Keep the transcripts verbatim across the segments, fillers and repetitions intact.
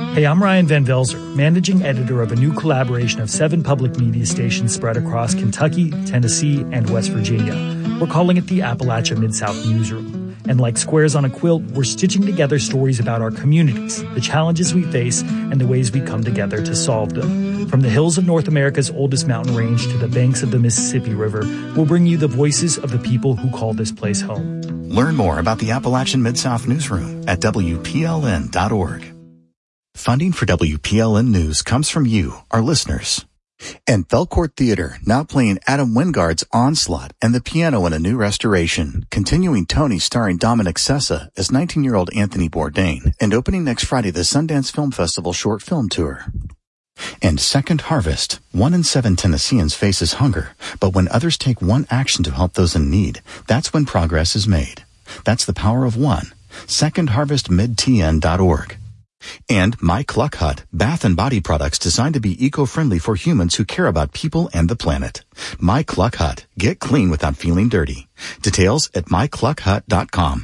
Hey, I'm Ryan Van Velzer, managing editor of a new collaboration of seven public media stations spread across Kentucky, Tennessee, and West Virginia. We're calling it the Appalachia Mid-South Newsroom. And like squares on a quilt, we're stitching together stories about our communities, the challenges we face, and the ways we come together to solve them. From the hills of North America's oldest mountain range to the banks of the Mississippi River, we'll bring you the voices of the people who call this place home. Learn more about the Appalachian Mid-South Newsroom at W P L N dot org. Funding for W P L N News comes from you, our listeners. And Belcourt Theater, now playing Adam Wingard's Onslaught and the piano in a new restoration, continuing Tony starring Dominic Sessa as nineteen-year-old Anthony Bourdain, and opening next Friday the Sundance Film Festival short film tour. And Second Harvest, one in seven Tennesseans faces hunger, but when others take one action to help those in need, that's when progress is made. That's the power of one. second harvest mid T N dot org. And My Cluck Hut, bath and body products designed to be eco-friendly for humans who care about people and the planet. My Cluck Hut. Get clean without feeling dirty. Details at my cluck hut dot com.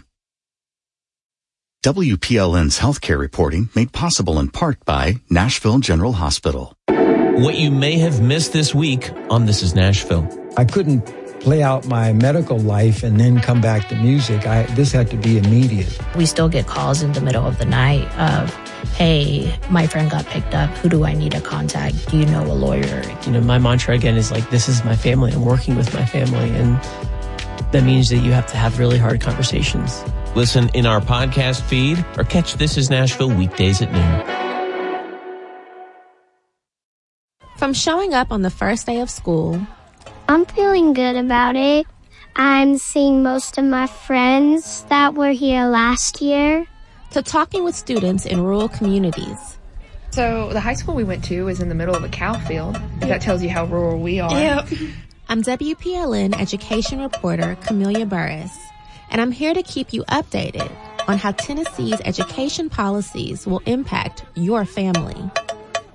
W P L N's healthcare reporting made possible in part by Nashville General Hospital. What you may have missed this week on This is Nashville. I couldn't play out my medical life and then come back to music. I, this had to be immediate. We still get calls in the middle of the night of, hey, my friend got picked up. Who do I need to contact? Do you know a lawyer? You know, my mantra again is like, this is my family. I'm working with my family. And that means that you have to have really hard conversations. Listen in our podcast feed or catch This is Nashville weekdays at noon. From showing up on the first day of school, I'm feeling good about it. I'm seeing most of my friends that were here last year. to talking with students in rural communities. So the high school we went to is in the middle of a cow field. That tells you how rural we are. Yep. I'm W P L N education reporter Camelia Burris, and I'm here to keep you updated on how Tennessee's education policies will impact your family.